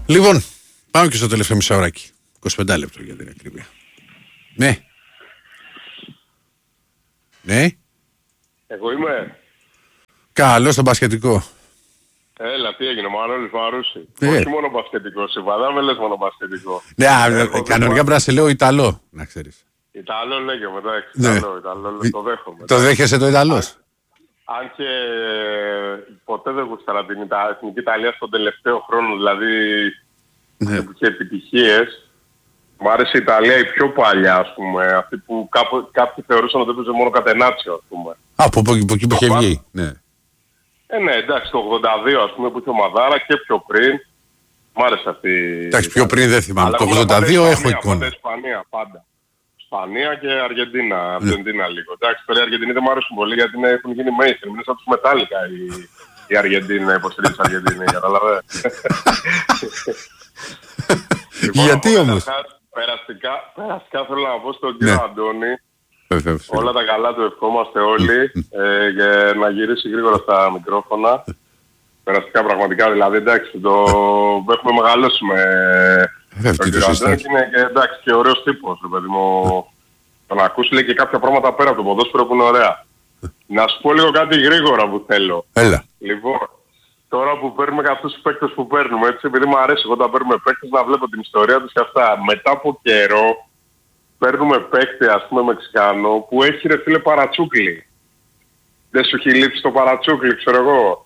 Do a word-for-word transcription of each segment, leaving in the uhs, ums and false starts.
Λοιπόν, πάμε και στο τελευταίο μισάωράκι. είκοσι πέντε λεπτό για την ακρίβεια. Ναι. Ναι. Εγώ είμαι. Καλό στο μπασκετικό. Έλα, τι έγινε, Μανώλης Μαρούση. Ε. Όχι μόνο μπασκετικό, συμπαδά με λες μόνο μπασκετικό. Ναι, κανονικά πρέπει να σε λέω Ιταλό, να ξέρεις. Ιταλό λέγε μετά, Ναι. Ιταλό, Ιταλό, το δέχομαι. Το δέχεσαι το Ιταλός? Αν και ποτέ δεν γούσταρα την Ιτα- Εθνική Ιταλία στον τελευταίο χρόνο, δηλαδή Ναι. που είχε επιτυχίες. Μου άρεσε η Ιταλία η πιο παλιά, ας πούμε, αυτή που κάπου, κάποιοι θεωρούσαν ότι έπαιζε μόνο κατενάτσιο, ας πούμε. Α, από από εκεί που είχε Το βγει. Ναι. Ε, ναι, εντάξει, το ογδόντα δύο ας πούμε που είχε ο Μαδάρα και πιο πριν. Μ' άρεσε αυτή. Εντάξει, πιο πριν δεν θυμάμαι. Αλλά Το εγώ ογδόντα δύο πάντα έχω Ισπανία, εικόνα. Πάντα Ισπανία, πάντα. Ισπανία και Αργεντίνα. Αργεντίνα λίγο. Εντάξει, τώρα οι Αργεντινοί δεν μου αρέσουν πολύ γιατί είναι, έχουν γίνει mainstream. Είναι σαν τους Μετάλλικα η, η Αργεντίνα, η υποστηρίζει της Αργεντίνη. Καταλαβαίνετε. Γιατί όμως? Περαστικά, περαστικά θέλω να πω στον κύριο Ναι. Αντώνη. Βεβαίως. Όλα τα καλά του ευχόμαστε όλοι ε, και να γυρίσει γρήγορα στα μικρόφωνα. Περαστικά πραγματικά, δηλαδή εντάξει, το έχουμε μεγαλώσει με Βέβαια, τον τι το κύριο συζητάς. Αντώνη και είναι και εντάξει και ωραίος τύπος, ρε παιδί μου. Τον ακούσει λέει και κάποια πράγματα πέρα από το ποδόσφαιρο που είναι ωραία. Να σου πω λίγο κάτι γρήγορα που θέλω. Έλα. Λοιπόν, τώρα που παίρνουμε αυτούς τους παίκτες που παίρνουμε, έτσι, επειδή μου αρέσει εγώ όταν παίρνουμε παίκτες να βλέπω την ιστορία τους και αυτά. Μετά από καιρό παίρνουμε παίκτη, ας πούμε, Μεξικάνο, που έχει ρε φίλε παρατσούκλι. Δεν σου έχει λείψει το παρατσούκλι, ξέρω εγώ.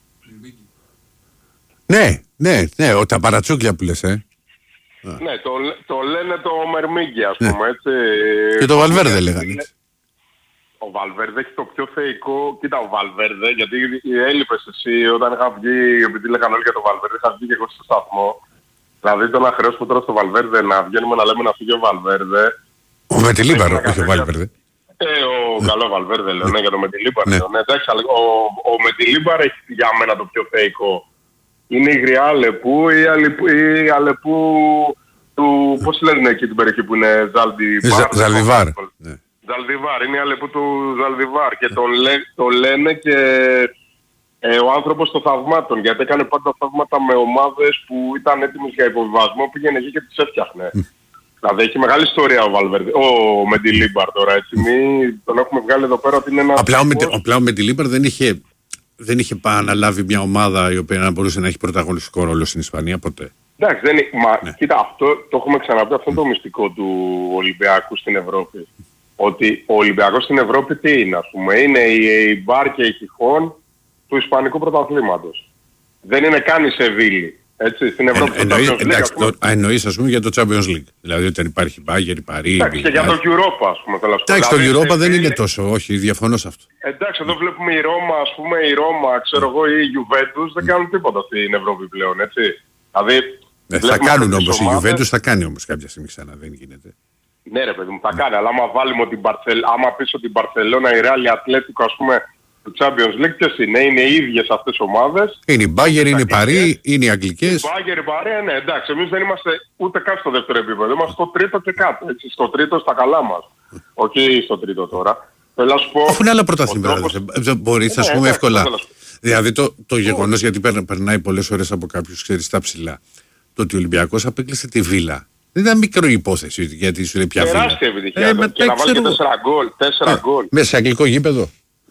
Ναι, ναι, ναι, ο, τα παρατσούκλια που λες, ε. Ναι, το, λέ- το λένε το Μερμίγκι, ας Ναι. πούμε, έτσι. Και το Βαλβέρδε λέγανε. έτσι. Ο Βαλβέρδε έχει το πιο θεϊκό. Κοίτα, ο Βαλβέρδε, γιατί έλειπες εσύ όταν είχα βγει, επειδή λέγανε όλοι για το Βαλβέρδε, είχα βγει και εγώ στο σταθμό. Δηλαδή το να χρεώσουμε τώρα στο Βαλβέρδε να βγαίνουμε να λέμε να φύγει ο Βαλβέρδε. Ο Μετελίμπαρο, Έχει να όχι ο κάνει Βαλβέρδε. Ε, ο καλό Βαλβέρδε λέω, ναι, για το Μετιλίμπαρ. Ναι. λέω, Ναι, εντάξει, αλλά ο, ο Μετιλίμπαρ έχει για μένα το πιο θεϊκό. Είναι η γριά Αλεπού ή η Αλεπού, η Αλεπού του, πώς λένε εκεί την περιοχή που είναι Ζαλδιβάρ. Ζα- Ζαλδιβάρ. Ναι. Ζαλδιβάρ, είναι η Αλεπού του Ζαλδιβάρ και τον, λέ, το λένε και ε, ο άνθρωπος των θαυμάτων, γιατί έκανε πάντα θαύματα με ομάδες που ήταν έτοιμες για υποβιβασμό, πήγαινε εκεί και τις έφτιαχνε. Δηλαδή έχει μεγάλη ιστορία ο Βαλβέρδε, ο Μεντιλίμπαρ τώρα, έτσι, μη τον έχουμε βγάλει εδώ πέρα ότι είναι ένα... Απλά ο, Μεντε- απλά ο Μεντιλίμπαρ δεν είχε, δεν είχε πάει να λάβει μια ομάδα η οποία να μπορούσε να έχει πρωταγωνιστικό ρόλο στην Ισπανία ποτέ. Εντάξει, δεν είναι, μα Ναι. κοίτα, αυτό το έχουμε ξαναπεί, αυτό είναι το μυστικό του Ολυμπιακού στην Ευρώπη. Ότι ο Ολυμπιακός στην Ευρώπη τι είναι, ας πούμε, είναι η, η μπαρ και η Χιχόν του Ισπανικού πρωταθλήματος. Δεν είναι καν η Σεβίλη. Έτσι, στην Ευρώπη. Ε, εννοεί- στο Champions League, εντάξει, ας πούμε. το- α, εννοείς ας πούμε για το Champions League. Δηλαδή όταν υπάρχει Bayern, Παρί. Εντάξει, και για το Europa, ας πούμε, θέλω να σου πω. Εντάξει, το Δηλαδή, Europa δεν Σεβίλη- είναι τόσο, όχι, διαφωνώ σε αυτό. Εντάξει, εδώ βλέπουμε η Ρώμα, ας πούμε, η Ρώμα, ξέρω εγώ, ή η Juventus δεν κάνουν τίποτα στην Ευρώπη πλέον, έτσι. Δηλαδή, Ε, θα βλέπουμε κάνουν αυτές όμως, τις η ομάδες. Juventus θα κάνει όμως κάποια στιγμή ξανά, δεν γίνεται. Ναι ρε παιδί μου, θα κάνει, αλλά άμα βάλουμε ότι η Μπαρσελ... άμα πεις ότι η Μπαρσελόνα, η Real, η Ατλέτικο, ας πούμε, του Champions League, ποιες είναι, είναι οι ίδιες αυτές οι ομάδες. Είναι η Bayern, είναι η Παρί, αγγλικές. είναι οι Αγγλικές. Μπάγκερ, Παρέα, ναι, εντάξει, εμείς δεν είμαστε ούτε καν στο δεύτερο επίπεδο, είμαστε στο τρίτο και κάτω, έτσι, στο τρίτο στα καλά μας. Όχι στο τρίτο τώρα. Θέλω να σου πω... Αφού είναι άλλα ο πρωταθλήματα, τρόπος- δεν θε- δεν μπορείς, Ναι, ας πούμε, εντάξει, εύκολα. θέλω να σου πω. Δηλαδή το, το γεγονός, γιατί περνα- περνάει πολλές ώρες από κάποιους, ξέρεις, στα ψηλά, το ότι ο Ολυμπιακός απέκλεισε τη Βίλα. Δεν ήταν μικρή υπόθεση, γιατί σου λέει πια Βίλα. Τεράστια επιτυχία. Ε, του. μετά και να βάλει και ξέρω- τέσσερα γκολ. Τέσσερα Ε, γκολ. Μέσα σε αγγλικό γήπεδο.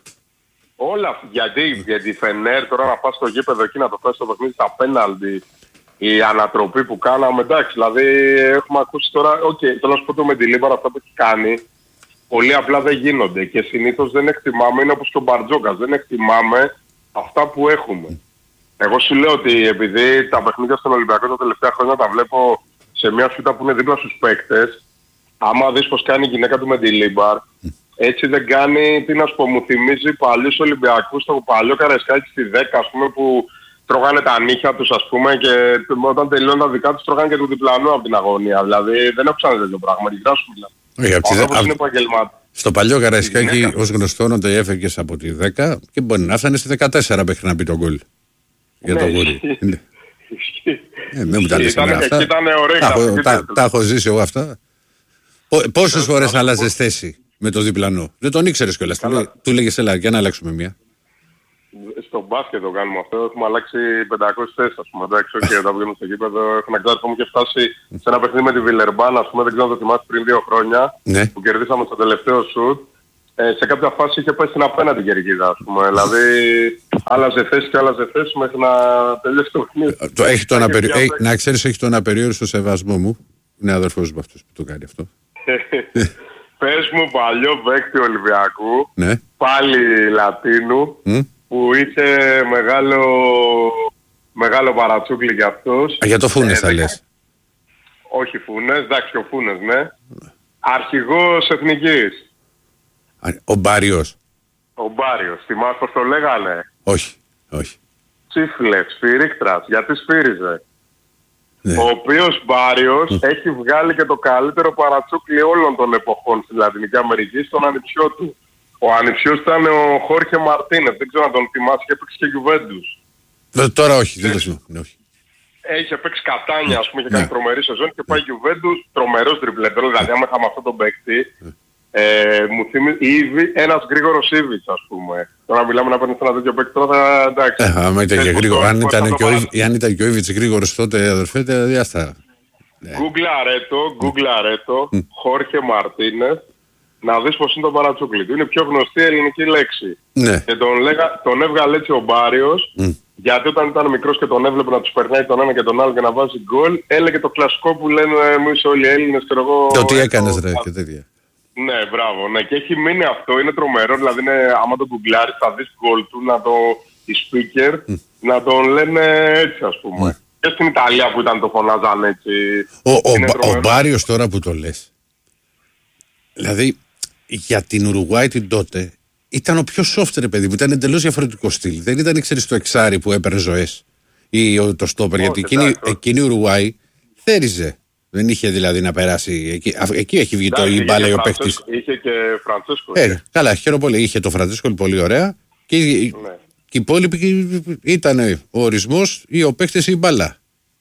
Όλα αυτά. Γιατί, γιατί η Φενέρ τώρα να πας στο γήπεδο εκεί να το πας στο παιχνίδι στα πέναλτι, η ανατροπή που κάναμε, εντάξει, δηλαδή έχουμε ακούσει τώρα, οκ, okay, θέλω να σου πω το Μεντιλίμπαρ αυτά που έχει κάνει, πολύ απλά δεν γίνονται και συνήθως δεν εκτιμάμε, είναι όπως και ο Μπαρτζόκας, δεν εκτιμάμε αυτά που έχουμε. Εγώ σου λέω ότι επειδή τα παιχνίδια στον Ολυμπιακό τα τελευταία χρόνια τα βλέπω σε μια σούτα που είναι δίπλα στους παίκτες, άμα δεις πως κάνει η γυναίκα του Μεντιλίμπαρ, έτσι δεν κάνει, τι να σου πω, μου θυμίζει παλιούς Ολυμπιακούς, το παλιό Καραϊσκάκι στη δέκα, ας πούμε, που τρώγανε τα νύχια τους, ας πούμε, και όταν τελειώνουν τα δικά τους τρώγανε και του διπλανού από την αγωνία. Δηλαδή δεν έχω ξαναδεί τέτοιο πράγμα, ειλικρινά σου μιλάω. Όχι, απ' Ο τη δε- άνθρωπος είναι απ' επαγγελμάτης. Στο παλιό Καραϊσκάκι, γυναίκα. ως γνωστόν, όταν έφευγες από τη δέκα και μπορεί να φτάνει στη δεκατέσσερα μέχρι να μπει τον γκολ. Για Ναι, το γούρι. ισχύει. Είναι- Ισχύει. Ε, μην μου τα λες Ήταν- εμένα αυτά. εκεί ήταν ωραία Τα έχω- γραφική τα- τέτοια. Τα έχω ζήσει εγώ αυτά. Πο- Πόσες φορές άλλαζες θέση με το διπλανό. Δεν τον ήξερες κιόλας. Του Καλά. λέ- Του λέγες έλα για να αλλάξουμε μία. στο μπάσκετ το κάνουμε αυτό. Έχουμε αλλάξει πεντακόσιες θέσεις, ας πούμε. Εντάξει, όχι, όταν βγαίνουμε στο γήπεδο, έχουμε εξάρτηση και φτάσει σε ένα παιχνίδι με τη Βιλερμπάν, ας πούμε, δεν ξέρω αν το θυμάσαι, πριν δύο χρόνια, ναι. που κερδίσαμε στο τελευταίο σουτ. Ε, σε κάποια φάση είχε πέσει την απέναντι κερκίδα, ας πούμε. Δηλαδή, άλλαζε θέση και άλλαζε θέση μέχρι να τελειώσει το παιχνίδι. Έχει το αναπερι... ε, να ξέρεις, έχει τον απεριόριστο σεβασμό μου. Είναι αδερφός μου αυτός που το κάνει αυτό. Πες μου παλιό παίκτη Ολυμπιακού, ναι. πάλι Λατίνου, mm. που είχε μεγάλο, μεγάλο παρατσούκλι κι αυτός. Α, για το Φούνες θα λες. Όχι Φούνες, εντάξει ο Φούνες, ναι. Αρχηγός εθνικής. Ο Μπάριος. Ο Μπάριος, θυμάσαι πως το λέγανε. Όχι, όχι. Τσίφλες, σφυρίκτρας, γιατί σφύριζε. Ναι. Ο οποίος Μπάριος mm. έχει βγάλει και το καλύτερο παρατσούκλι όλων των εποχών στη Λατινική Αμερική στον ανιψιό του. Ο ανιψιός ήταν ο Χόρχε Μαρτίνες, δεν ξέρω αν τον θυμάσαι, και έπαιξε και Γιουβέντους. Τώρα όχι, δεν το θυμάμαι. Έχει παίξει Κατάνια, ας πούμε, και κάνει τρομερή σεζόν και πάει Γιουβέντους, τρομερός τριπλετέρος, δηλαδή άμα είχαμε αυτόν τον παίκτη, ε, μου θυμίζει ήδη ένας γρήγορος Ήβιτς, ας πούμε. Τώρα μιλάμε να παίρνεις ένα τέτοιο παίκτη, τώρα θα εντάξει. Ε, άμα ήταν και γρήγορο, αν ήταν και, ο, αν ήταν και ο Ήβιτς γρήγορος τότε, αδερφέ, δηλαδή άστα. Γκούγκλαρέ το, γκούγκλαρέ το, Χόρχε Μαρτίνες, να δεις πως είναι το παρατσούκλι του. Είναι η πιο γνωστή ελληνική λέξη. Ναι. Και τον, λέγα, τον έβγαλε έτσι ο Μπάριος, mm. γιατί όταν ήταν μικρός και τον έβλεπε να τους περνάει τον ένα και τον άλλο και να βάζει γκολ, έλεγε το κλασικό που λένε εμείς όλοι οι Έλληνες, ξέρω εγώ. Το τι έκανες ρε και τέτοια. Ναι, μπράβο. Ναι, και έχει μείνει αυτό, είναι τρομερό. Δηλαδή, είναι, άμα τον γκουγκλάρεις, θα δεις γκολ του, να το, οι speaker, mm. να τον λένε έτσι, ας πούμε. Mm. Και στην Ιταλία που ήταν το φωνάζαν έτσι. Ο, ο, ο Μπάριος τώρα που το λες, δηλαδή για την Ουρουγουάη την τότε ήταν ο πιο soft ρε παιδί μου, ήταν εντελώς διαφορετικό στυλ. Δεν ήταν, ξέρεις, το εξάρι που έπαιρνε ζωές ή ο, το στόπερ, γιατί εκείνη, εκείνη η Ουρουγουάη θέριζε. Δεν είχε δηλαδή να περάσει. Εκεί, εκεί έχει βγει το η μπάλα ο παίκτης. Είχε και Φραντσέσκο. Ε, καλά, χαίρομαι πολύ. Είχε το Φραντσέσκο πολύ ωραία. Και, ναι. και οι υπόλοιποι ήταν ο ορισμός ή ο παίκτης ή η μπάλα.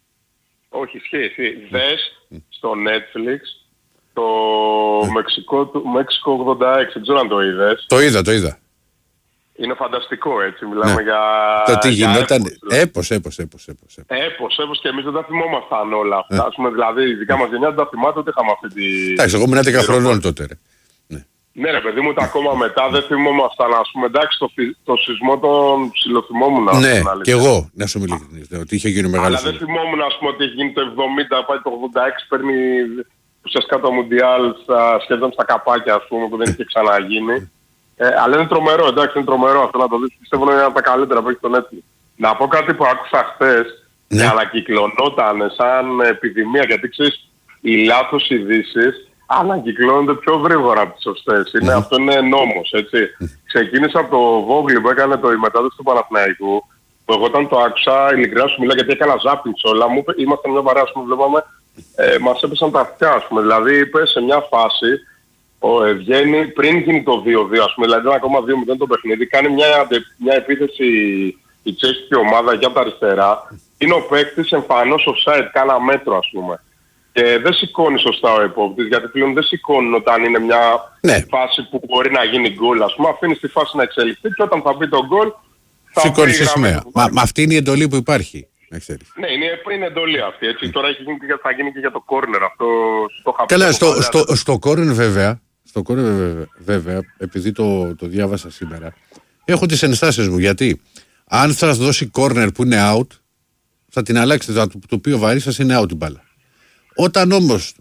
Όχι, σχέση. Δες στο Netflix το Μεξικό, Μεξικό ογδόντα έξι. Δεν ξέρω αν το είδες. Το είδα, το είδα. Είναι φανταστικό, έτσι, μιλάμε ναι. για... Το τι γινόταν, έπος, έπος, έπος, έπος. Έπος, έπος και εμείς δεν τα θυμόμασταν όλα αυτά. Yeah. Ας πούμε, δηλαδή, η δικά μας γενιά δεν τα θυμάται, ούτε είχαμε αυτή τη... Εντάξει, εγώ ήμουν δέκα χρονών τότε, ρε. Ναι. ναι, ρε παιδί μου, τα ακόμα μετά δεν θυμόμασταν, ας πούμε, εντάξει, το, το σεισμό τον ψιλοθυμόμουν. Ναι, και εγώ, να σου μιλήσω, ότι είχε γίνει μεγάλο. Αλλά δεν θυμόμουν, ας πούμε, ότι έχει γίνει το εβδομήντα, πάει το ογδόντα έξι, παίρνει ουσιαστικά το Μουντιάλ σχεδόν στα καπάκια, ας πούμε, που δεν είχε ξαναγίνει. Ε, αλλά είναι τρομερό, εντάξει, είναι τρομερό αυτό να το δεις. Πιστεύω είναι ένα από τα καλύτερα που έχει το Netflix. Να πω κάτι που άκουσα χθες ναι. και ανακυκλωνόταν σαν επιδημία, γιατί ξέρεις, οι λάθος ειδήσεις ανακυκλώνονται πιο γρήγορα από τις σωστές. Είναι, mm. Αυτό είναι νόμος, έτσι. Mm. Ξεκίνησα από το Vogel που έκανε το η μετάδοση του Παναθηναϊκού, που εγώ όταν το άκουσα, ειλικρινά σου μιλάω γιατί έκανα ζάπινγκ όλα μου, ήμασταν μια παρέα, που βλέπαμε, ε, μας έπεσαν τα αυτιά, ας πούμε. Δηλαδή είπε σε μια φάση, ο Ευγένη, πριν γίνει το δύο δύο, ας πούμε, δηλαδή ήταν ακόμα δύο μηδέν το παιχνίδι, κάνει μια, μια επίθεση η τσέχικη ομάδα για τα αριστερά. Είναι ο παίκτης εμφανώς offside, κάνα μέτρο, ας πούμε. Και δεν σηκώνει σωστά ο επόπτης, γιατί πλέον δεν σηκώνει όταν είναι μια ναι. φάση που μπορεί να γίνει γκολ, ας πούμε. Αφήνει τη φάση να εξελιχθεί και όταν θα μπει το γκολ, θα σηκώνει τη σημαία. Μα, μα αυτή είναι η εντολή που υπάρχει. Ναι, είναι πριν εντολή αυτή, έτσι. Τώρα έχει γίνει, θα γίνει και για το corner αυτό. Στο Καλά, στο, στο, στο corner βέβαια. Στο κόρνερ βέβαια, βέβαια, επειδή το, το διάβασα σήμερα, έχω τις ενστάσεις μου. Γιατί αν θα σας δώσει κόρνερ που είναι out, θα την αλλάξετε. Το, το οποίο βαρύ σας είναι out η μπάλα. Όταν όμως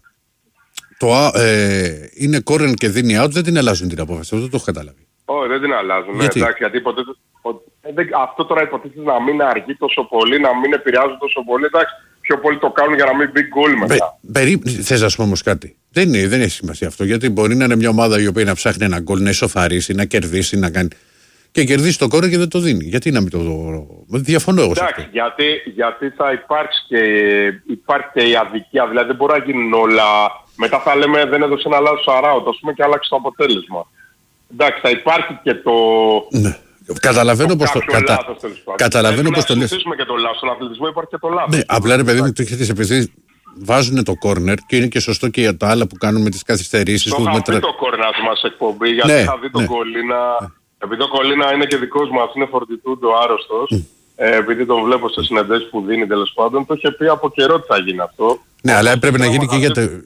το, ε, είναι κόρνερ και δίνει out, δεν την αλλάζουν την απόφαση. Αυτό το έχω καταλάβει. Όχι, δεν την αλλάζουν. Γιατί, ναι, εντάξει, γιατί υποτίθεται, αυτό τώρα υποτίθεται να μην αργεί τόσο πολύ, να μην επηρεάζει τόσο πολύ. Εντάξει, πιο πολύ το κάνουν για να μην μπει γκολ μετά. Περί... Θες να σου πω όμως κάτι. Δεν, είναι, δεν έχει σημασία αυτό. Γιατί μπορεί να είναι μια ομάδα η οποία να ψάχνει ένα γκολ, να ισοφαρίσει, να κερδίσει, να κάνει. Και κερδίσει το κόρνερ και δεν το δίνει. Γιατί να μην το. Διαφωνώ εγώ. Εντάξει, γιατί, γιατί θα υπάρξει και, υπάρχει και η αδικία. Δηλαδή δεν μπορεί να γίνουν όλα. Μετά θα λέμε δεν έδωσε ένα λάθος αράουτ, ας πούμε, και άλλαξε το αποτέλεσμα. Εντάξει, θα υπάρχει και το. Ναι. Καταλαβαίνω πως το, κατα... Καταλαβαίνω πως το λες. Να και το λάθος. Στον αθλητισμό υπάρχει και το λάθος. Ναι, απλά ρε παιδί μου, το έχετε επειδή βάζουν το κόρνερ και είναι και σωστό και για τα άλλα που κάνουν με τις καθυστερήσεις. Το είχα δει το κόρνερ μας εκπομπή, γιατί ναι, είχα δει τον ναι. Κολίνα επειδή ο Κολίνα είναι και δικός μας, είναι φορτιτούντο άρρωστος, mm. ε, επειδή τον βλέπω σε συνεντεύξεις που δίνει τέλος πάντων, το είχε πει από καιρό ότι θα γίνει αυτό. Ναι, αλλά έπρεπε να γίνει και για, τε...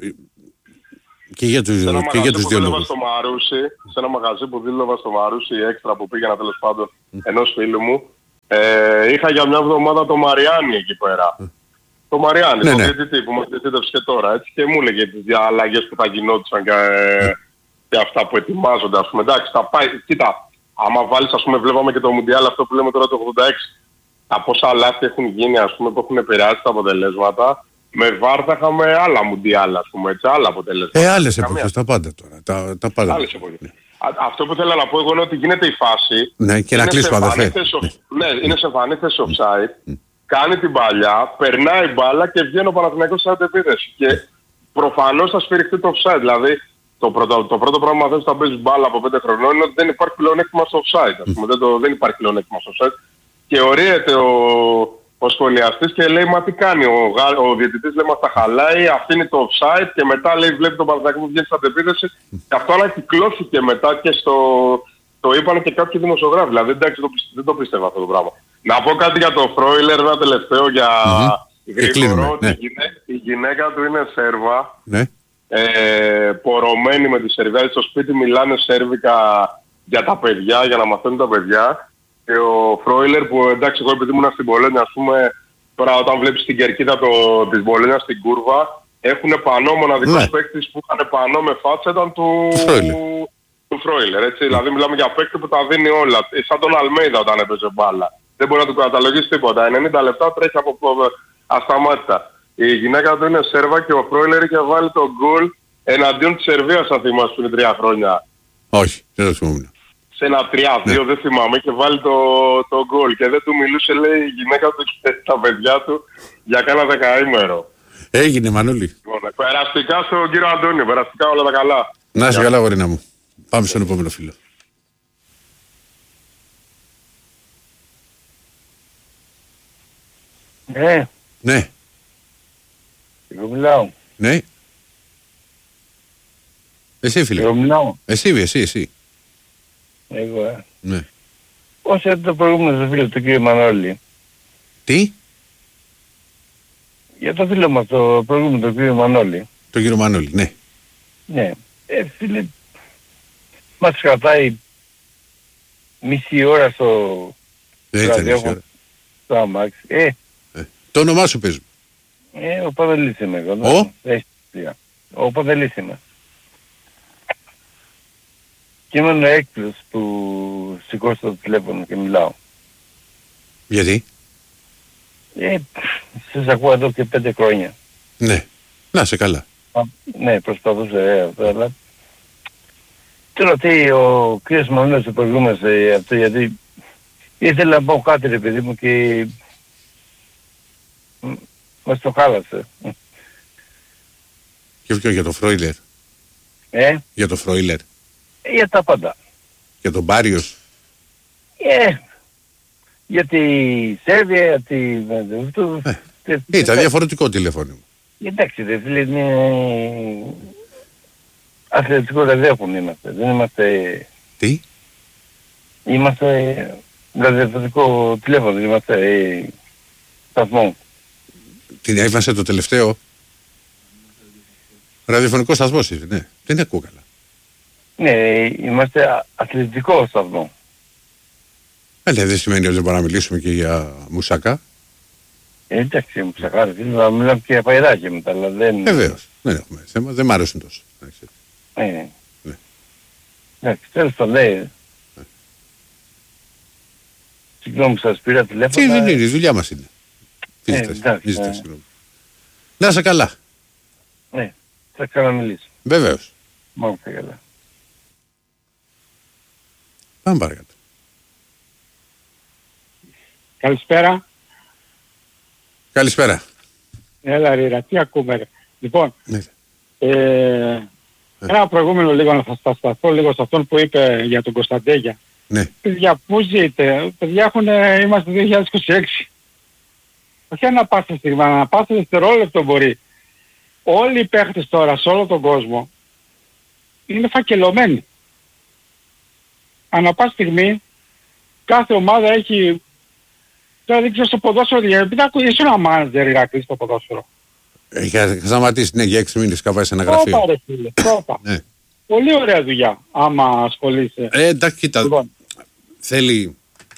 και για τους, και για τους δύο λόγους. Στο Μαρούσι, σε ένα μαγαζί που δήλωβα στο Μαρούσι, έξτρα που πήγαινα τέλος πάντων mm. ενός φίλου μου, ε, είχα για μια εβδομάδα το Μαριάννη εκεί πέρα. Mm. Το Μαριάννη, ναι, τον διαιτητή ναι. που μας διαιτήτευσε και τώρα, έτσι, και μου έλεγε τις αλλαγές που θα γινόντουσαν και, mm. και αυτά που ετοιμάζονται, ας πούμε. Εντάξει, θα πάει, κοίτα, άμα βάλεις, ας πούμε, βλέπαμε και το Μουντιάλ αυτό που λέμε τώρα το ογδόντα έξι, τα πόσα λάθη έχουν γίνει, ας πούμε, που έχουν επηρεάσει τα αποτελέσματα. Με βάρ θα είχαμε άλλα Μουντιάλ, ας πούμε, έτσι, άλλα αποτελέσματα. Ε, άλλες εποχές, τα πάντα τώρα. Τα, τα πάντα. Άλλες εποχές. Ναι. Αυτό που θέλω να πω εγώ είναι ότι γίνεται η φάση. Ναι, και να κλείσουμε αδερφέ. Ναι, είναι σε φανή θέση offside. Κάνει την παλιά, περνάει μπάλα και βγαίνει ο Παναθηναϊκός σε αντεπίθεση. Και προφανώς θα σφυριχτεί το offside. Δηλαδή, το πρώτο, το πρώτο πράγμα που θα παίζει μπάλα από πέντε χρονών είναι ότι δεν υπάρχει πλεονέκτημα στο offside. Ας πούμε, δεν, το, δεν υπάρχει πλεονέκτημα στο offside. Και ορίεται ο, ο σχολιαστής και λέει, μα τι κάνει, ο, ο διαιτητής λέει, μας τα χαλάει, αφήνει το offside και μετά λέει, βλέπει τον Παναθηναϊκό που βγαίνει στην αντεπίθεση. Και αυτό ανακυκλώθηκε μετά και στο... Το είπαν και κάποιοι δημοσιογράφοι. Δηλαδή, εντάξει, δεν το, δεν το πίστευα αυτό το πράγμα. Να πω κάτι για το Φρόιλερ, ένα τελευταίο για mm-hmm. γρήγορο. Ναι. Η, γυναίκα, η γυναίκα του είναι Σέρβα. Ναι. Ε, πορωμένη με τη Σερβία. Στο σπίτι μιλάνε σέρβικα για τα παιδιά, για να μαθαίνουν τα παιδιά. Και ο Φρόιλερ που, εντάξει, εγώ επειδή ήμουν στην Πολόνια, ας πούμε, τώρα όταν βλέπεις την κερκίδα το, της Πολόνια στην κούρβα, έχουν πανό, μοναδικός ναι. παίκτης που είχαν πανό με φάτσα ήταν του... του Φρόιλερ, έτσι. Mm. Δηλαδή μιλάμε για παίκτη που τα δίνει όλα. Σαν τον Αλμέιδα όταν έπαιζε μπάλα. Δεν μπορεί να του καταλογίσει τίποτα. ενενήντα λεπτά τρέχει από ασταμάτητα. Η γυναίκα του είναι Σέρβα και ο Φρόιλερ είχε βάλει το γκολ εναντίον της Σερβίας, αν θυμάσαι, πριν τρία χρόνια. Όχι, δεν το θυμόμουν. Σε ένα τρία δύο, ναι. δεν θυμάμαι, είχε βάλει το, το γκολ και δεν του μιλούσε, λέει, η γυναίκα του και τα παιδιά του για κάνα δεκαήμερο. Έγινε, Μανούλη. Λοιπόν, περαστικά στον κύριο Αντώνη, περαστικά όλα τα καλά. Να είσαι καλά, γορίνα μου. Πάμε στον επόμενο φίλο. Ναι. Ναι. Εγώ μιλάω. Ναι. Εσύ φίλε. Εγώ μιλάω. Εσύ, εσύ, εσύ. Εγώ, ε. Ναι. Όσο το προηγούμενο φίλο του κύριο Μανώλη. Τι? Για το φίλο μας το προηγούμενο του κύριο Μανώλη. Το κύριο Μανώλη, ναι. Ναι. Ε, φίλε, μας κρατάει μισή ώρα στο ραδιόφωνο, στο αμάξι. Ε, ε, το όνομά σου παίζουμε. Ε, ο Παδελής είμαι εγώ. Ο? Ναι. Ο Παδελής είμαι. Και είμαι έκπληκτος που σηκώσω το τηλέφωνο και μιλάω. Γιατί? Ε, σας ακούω εδώ και πέντε χρόνια. Ναι. Να σε καλά. Α, ναι, προσπαθούσα ε, αυτό, αλλά... Τώρα τι ο κύριος Μανώλης το προηγούμενος ε, αυτό, γιατί ήθελα να πω κάτι ρε παιδί μου και μας το χάλασε. Και ποιο, για το Φρόιλερ? Ε? Για το Φρόιλερ? Ε, για τα πάντα. Για τον Μπάριος? Ε, για τη Σέρβια, για τη... Ε, ήταν διαφορετικό τηλέφωνο. Εντάξει, δε φίλε, είναι... Αθλητικό ραδιόφωνο είμαστε, δεν είμαστε... Τι? Είμαστε ραδιοφωνικό τηλέφωνο, είμαστε ε, σταθμό. Την έβασε το τελευταίο? Ραδιοφωνικό σταθμός είναι, ναι. Δεν ακούω καλά. Ναι, είμαστε αθλητικό σταθμό. Ε, ναι, δεν σημαίνει ότι δεν μπορούμε να μιλήσουμε και για μουσακά. Ε, εντάξει, μουσακά, να μιλάμε και για παϊράκια μετά, αλλά δεν... Βεβαίως, δεν έχουμε θέμα, δεν μ' άρεσουν τόσο. Ε, ναι. Ναι. Εντάξει, τέλος το λέει. Συγγνώμη που σας πήρα τηλέφωνο. Τι δεν είναι, η δουλειά μας είναι. Φύζετε, συγγνώμη. Να είσαι καλά. Ναι, θα ξαναμιλήσω. Βεβαίως. Μόνο θα καλά. Πάμε παρακάτω. Καλησπέρα. Καλησπέρα. Έλα ρε, τι ακούμε ρε. Λοιπόν, ναι. ε, ένα προηγούμενο λίγο να θα σταθώ λίγο σε αυτόν που είπε για τον Κωνσταντέγια. Ναι. Παιδιά, πού ζείτε, παιδιά έχουν, είμαστε δύο χιλιάδες είκοσι έξι. Όχι ανά πάσα στιγμή, ανά πάσα δευτερόλεπτο μπορεί. Όλοι οι παίχτες τώρα σε όλο τον κόσμο είναι φακελωμένοι. ανά πάση στιγμή κάθε ομάδα έχει... Τώρα δεν ξέρω στο ποδόσφαιρο, επειδή είσαι ένα μάνατζερ Ηρακλή στο ποδόσφαιρο. Έχει σταματήσει, ναι, για έξι μήνες καβάει σε ένα γραφείο. Πρώτα, ρε φίλε, πρώτα. Ναι. Πολύ ωραία δουλειά, άμα ασχολείσαι. Ε, εντάξει, κοίτα, Λοιπόν. θέλει...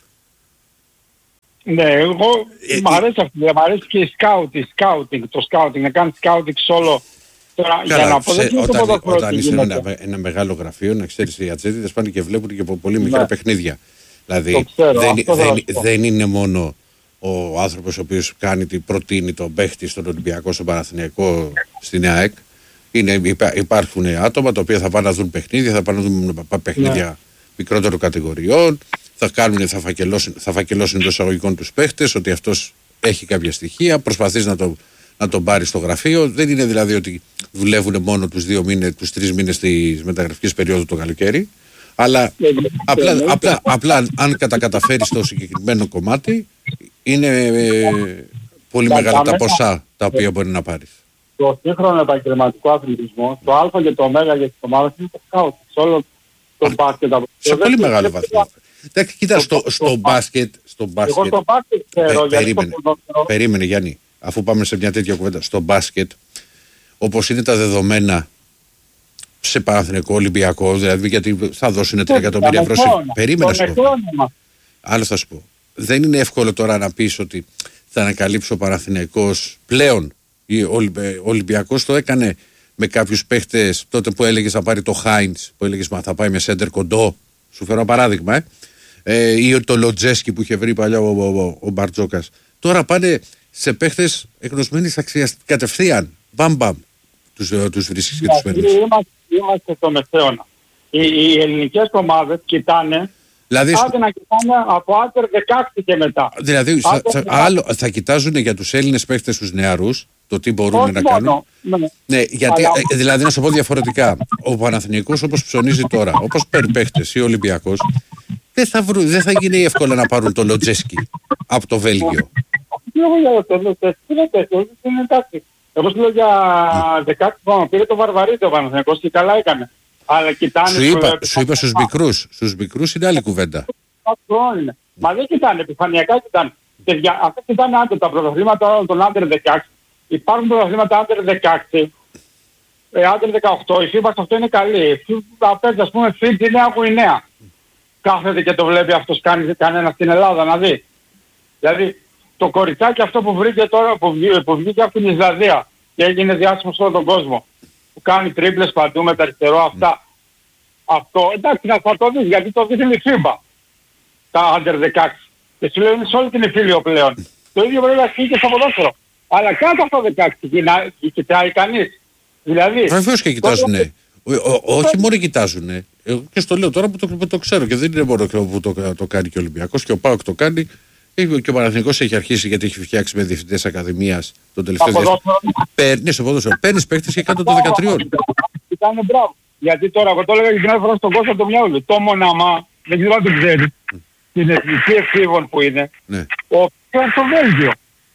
Ναι, εγώ Ε, μ' αρέσει αυτή, μ' αρέσει και η scouting, scouting, το scouting, να κάνεις scouting σolo. Τώρα, για Καλά, να πω, δεν ξέ, είναι το όταν, ποδόσφαιρο όταν τι είσαι γίνεται. ένα, ένα μεγάλο γραφείο, να ξέρεις οι ατζέντιδες πάνε και βλέπουν και από πολύ μικρά Ναι. παιχνίδια. Δηλαδή Το ξέρω, δεν, αυτό θέλω να δεν, σου πω. δεν είναι μόνο ο άνθρωπος ο οποίος κάνει, την- προτείνει τον παίχτη στον Ολυμπιακό, στον Παναθηναϊκό, στην ΑΕΚ. Είναι, υπά- υπάρχουν άτομα τα οποία θα πάνε να δουν παιχνίδια, θα πάνε να δουν πα- παιχνίδια Ναι. μικρότερων κατηγοριών, θα, κάνουν, θα, φακελώσουν, θα φακελώσουν εντός εισαγωγικών τους παίχτες, ότι αυτός έχει κάποια στοιχεία, προσπαθείς να το, να τον πάρει στο γραφείο. Δεν είναι δηλαδή ότι δουλεύουν μόνο τους δύο μήνες, τους τρεις μήνες της μεταγραφικής περίοδου το καλοκαίρι. Αλλά απλά, απλά, απλά αν κατακαταφέρεις το συγκεκριμένο κομμάτι, είναι ε, πολύ Τα- μεγάλα τα τα μέσα- ποσά τα οποία μπορεί να πάρεις. Το σύγχρονο επαγγελματικό αθλητισμό, το α και το ω για τις ομάδες είναι το scouting. Σε όλο το μπάσκετ. Σε πολύ μεγάλο βαθμό. Εντάξει, κοίτα, στο, στο μπάσκετ, στο Εγώ μπάσκετ, το μπάσκετ ξέρω, Ε, γιατί περίμενε. το ποδόσφαιρο... περίμενε Γιάννη, αφού πάμε σε μια τέτοια κουβέντα, στο μπάσκετ, όπως είναι τα δεδομένα σε Παναθηναϊκό, Ολυμπιακό, δηλαδή γιατί θα δώσουν τρία εκατομμύρια ευρώ. σε- Περίμενε σου πω. Άλλο θα σου πω. Δεν είναι εύκολο τώρα να πεις ότι θα ανακαλύψει ο Παναθηναϊκός πλέον. Ο Ολυμπ- ο Ολυμπιακός το έκανε με κάποιους παίχτες τότε που έλεγες θα πάρει το Χάιντς, που έλεγες μα θα πάει με σέντερ κοντό. Σου φέρω ένα παράδειγμα, ε. ε ή το Λοτζέσκι που είχε βρει παλιά ο, ο, ο, ο Μπαρτζόκας. Τώρα πάνε σε παίχτες εγνωσμένης αξίας κατευθείαν. Μπαμ μπαμ. Τους, ε, τους βρίσκεις και τους παίρνεις. Είμαστε, είμαστε στο μεσαίωνα. Οι, οι ελληνικές ομάδες κοιτάνε, Δηλαδή, άντε να κοιτάνε από άντερ δεκαέξι και μετά. Δηλαδή θα, Άντε θα, να- άλλο, θα κοιτάζουν για τους Έλληνες παίχτες τους νεαρούς το τι μπορούν Όχι να μόνο, κάνουν. ναι. Ναι, γιατί, Αλλά- ε, δηλαδή να σου πω διαφορετικά. Ο Παναθηναϊκός όπως ψωνίζει τώρα, όπως παίρνει παίχτες ή ο Ολυμπιακός, δεν θα, βρουν, δεν θα γίνει εύκολα να πάρουν το Λοτζέσκι από το Βέλγιο. Τι εγώ για το λέω, τι είναι τέτοιο, είναι εντάξει. Εγώ σου λέω για δεκαέξι χρόνια, πήρε το Βαρβαρίδη ο Παναθηναϊκός και καλά έκανε. Αλλά κοιτάνε... Σου είπα, στο- σου είπα στους μικρούς. Στους μικρούς είναι άλλη κουβέντα. Αυτό είναι. Μα δεν κοιτάνε, επιφανειακά κοιτάνε. Και για, αυτά κοιτάνε άντε τα πρωταθλήματα όλων των άντερ δεκαέξι. Υπάρχουν πρωταθλήματα άντερ δεκαέξι, ε, άντερ δεκαοκτώ. Η φίμπα σε αυτό είναι καλή. Η φίμπα παίζει, ας πούμε, Φίτζι Νέα Γουινέα. Κάθεται και το βλέπει αυτός, κάνει κανένα στην Ελλάδα να δει. Δηλαδή, το κοριτσάκι αυτό που βρήκε τώρα, που, βγή- που βγήκε από την Ισλανδία και έγινε διάσημο σε όλο τον κόσμο, που κάνει τρίπλες παντού με τα αριστερό αυτά. Αυτό, εντάξει, να θα το δεις, γιατί το δείχνει η φίμπα. Τα άντερ δεκαέξι. Και σου λέω είναι σε όλη την εφήλιο πλέον. Το ίδιο πρέπει να ισχύει και στο ποδόσφαιρο. Αλλά κάτω από το δεκαέξι κοιτά- κοιτάει κανείς. Δηλαδή... Βεβαίως και κοιτάζουν. Όχι μόνο κοιτάζουν. Εγώ και στο λέω τώρα που το, που το ξέρω και δεν είναι μόνο που το, το κάνει και ο Ολυμπιακός και ο ΠΑΟΚ το κάνει. Και ο Παναθηναϊκός έχει αρχίσει γιατί έχει φτιάξει με διευθυντές ακαδημίας τον τελευταίο διάστημα. Παίρνει στο ποδόσφαιρο. Παίρνει παίχτες και κάτω των δεκατριών. Κοιτάνε μπράβο. Γιατί τώρα εγώ το έλεγα και την άλλη φορά στον κόσμο του μυαλού. Το Μοναμά, δεν ξέρω αν το ξέρει, την εθνική εφήβων που είναι, Ναι. ο οποίος στο Βέλγιο.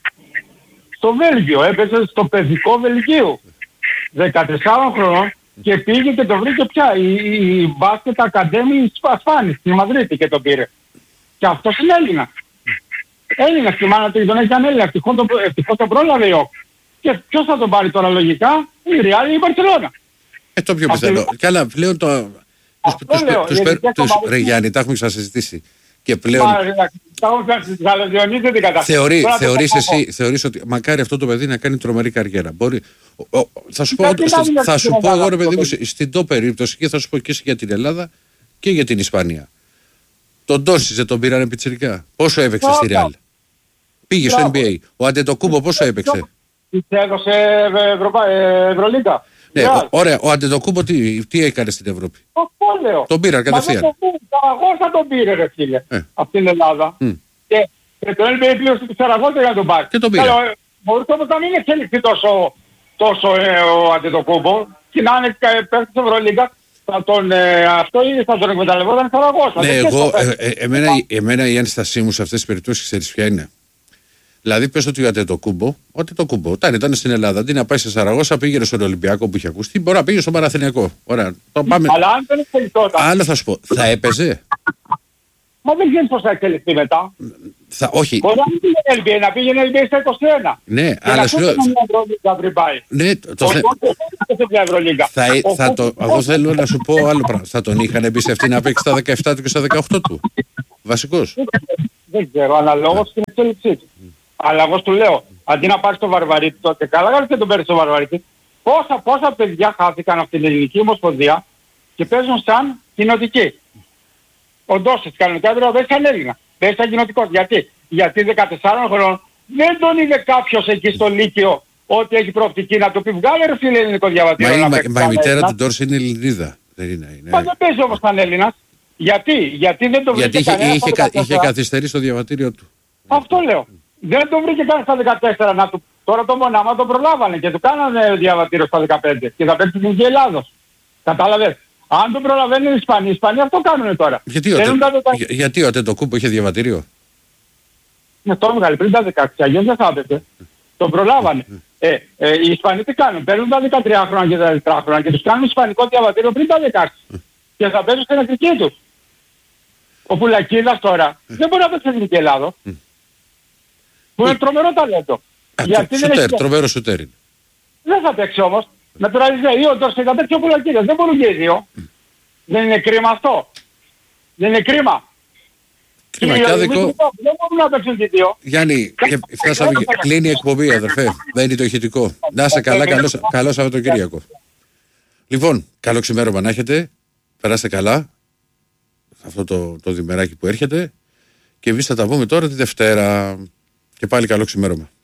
Στο Βέλγιο, έπαιζε στο παιδικό Βελγίου. δεκατεσσάρων χρονών και πήγε και το βρήκε πια. Η, η Μπάσκετ Ακαδέμη Ασφάνη στη Μαδρίτη και το πήρε. Και αυτός είναι Έλληνα. Έλληνα, στη μάνα του τον έχει σαν Έλληνα. Ευτυχώς το, ευτυχώς το πρόλαβε η ΟΚ. Και ποιος θα τον πάρει τώρα λογικά, η Ρεάλ ή η Μπαρσελόνα. Ε, το πιο Αυτή- πιθανό. Καλά, πλέον το. Τους, Αυτό τους, λέω, τους, η παίρ- ειδικιά τους, κομμάτια- ρε Γιάννη, τα έχουμε ξανασυζητήσει. Και πλέον Μα, εντάξει, τα έχω πιάσει, θα διονύσετε την κατάσταση. θεωρεί, Τώρα το θεωρείς πω εσύ, θεωρείς ότι μακάρι αυτό το παιδί να κάνει τρομερή καριέρα. Μπορεί, ο, ο, θα σου πω, Κάτι θα, να δει θα να σου κάνει πω εγώ αυτό ρε το παιδί μου παιδί. στην το περίπτωση και θα σου πω και εσύ για την Ελλάδα και για την Ισπανία. Τον Ντόσιζε τον πήρανε πιτσιρικά. Πόσο έπαιξε στη Μπράβο. Ρεάλ. Πήγε στο Μπράβο. N B A. Ο Αντετοκούμπο πόσο έπαιξε. Της έδωσε Ευρωπα... ε, Ευρωλίγκα. Ναι, Ρεάλ. ο- ωραία. Ο Αντετοκούμπο τι, τι έκανε στην Ευρώπη. Αυτό λέω. Τον πήραν Μα κατευθείαν. δεν το πήρε. Σαραγώσα τον πήρε ρε φίλε. Ε. Από την Ελλάδα. Μμ. Και, και το N B A πλήρωσε τη Σαραγώσα για να τον πάρει. Και τον πήρε. Λέω, ε, μπορούσε όμως να μην εξελιχθεί τόσο, τόσο ε, ο Αντετοκούμπο. Και να είναι ε, παίκτης της Ευρωλίγκα. Θα τον, ε, αυτό ή θα τον εκμεταλλευόταν η Σαραγώσα. Ναι, Δεν εγώ, ξέρεις το ε, ε, εμένα, εμένα η ένστασή μου σε αυτές τις περιπτώσεις ξέρεις ποια είναι. Δηλαδή, πες ότι ο Αντετοκούμπο, ο Αντετοκούμπο, όταν ήταν στην Ελλάδα, αντί να πάει σε Σαραγώσα, πήγαινε στον Ολυμπιακό που είχε ακουστεί, μπορεί να πήγε στον Παναθηναϊκό. Ωραία, το πάμε. Αλλά αν δεν εξελιχθόταν. Άλλο θα σου πω, θα έπαιζε. Μα δεν ξέρεις πώς θα εξελιχθεί μετά. Θα, όχι. Μπορεί να μην πήγαινε ελ μπι έι, να πήγαινε ελ μπι έι στα είκοσι ένα. Ναι, και αλλά να σου λέω. Ναι, το θε... θα, θα το, εγώ θέλω να σου πω άλλο πράγμα. Θα τον είχαν εμπιστευτεί να παίξει στα δεκαεπτά του και στα δεκαοκτώ του. Βασικός. Δεν ξέρω, αναλόγως στην εξέλιξή του. Αλλά εγώ σου λέω, αντί να πάρεις το Βαρβαρίτη τότε, καλά γράφει και τον παίρνεις το Βαρβαρίτη, πόσα, πόσα παιδιά χάθηκαν από την Ελληνική Ομοσπονδία και παίζουν σαν κοινοτικοί. Ο Ντόσιτς κανονικά έπρεπε να παίζει σαν Έλληνα. Παίζει σαν κοινοτικός. Γιατί? Γιατί δεκατεσσάρων χρόνων δεν τον είδε κάποιος εκεί στο Λύκειο ότι έχει προοπτική να το πει βγάλε ρε φίλε ελληνικό διαβατήριο. Μα, μα, μα, μα η μητέρα του Ντόρση είναι Ελληνίδα. Δεν είναι. είναι. Μα δεν παίζει όμως σαν Έλληνας. Γιατί? Γιατί δεν το βρήκε Γιατί είχε, κανένα είχε, στα είχε, είχε καθυστερήσει το διαβατήριο του. Αυτό λέω. Δεν το βρήκε καν στα δεκατέσσερα να του... Τώρα το Μονάμα το προλάβανε και του κάνανε διαβατήριο στα δεκαπέντε και θα παίξει την Εθνική Ελλάδος. Κατάλαβες. Αν το προλαβαίνουν οι Ισπανοί, οι Ισπανοί αυτό κάνουν τώρα. Γιατί ο, τε... για, γιατί ο Τετοκούμπο είχε διαβατήριο. Ναι, το έβγαλε πριν τα δεκαέξι, αλλιώς δεν θα έπαιζε. Τον προλάβανε. ε, ε, οι Ισπανοί τι κάνουν, παίρνουν τα δεκατρία χρόνια και τα δεκατρία χρόνια και τους κάνουν ισπανικό διαβατήριο πριν τα δεκαέξι. και θα παίζουν στην εθνική τους. Ο Πουλακίδας τώρα δεν μπορεί να παίξει στην Εθνική Ελλάδο. Που είναι τρομερό ταλέντο. Γιατί δεν έχει... Τρομερό σουτέρ είναι. Δεν θα παίξει όμως. Με τον Ραριζέ ή ο Ντόρσεϊ θα παίξει ο Πουλακίδας. Δεν μπορούν και οι δύο. Δεν είναι κρίμα αυτό. Δεν είναι κρίμα. Κρίμα και άδικο. Δεν μπορούν να παίξουν και δύο. Γιάννη, φτάσαμε, κλείνει η εκπομπή αδερφέ. Μπαίνει το ηχητικό. Να είσαι καλά, καλό Σαββατοκύριακο. Λοιπόν, καλό ξημέρωμα να έχετε. Περάστε καλά. Αυτό το, το διμεράκι που έρχεται. Και εμείς θα τα πούμε τώρα τη Δευτέρα. Και πάλι καλό ξημέρωμα.